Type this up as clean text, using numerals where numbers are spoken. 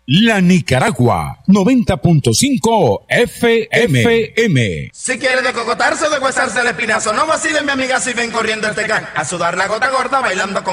La Nicaragua, 90.5 FM. Si quiere descocotarse o deshuesarse el espinazo, no vacile mi amiga si ven corriendo el tecán. A sudar la gota gorda bailando con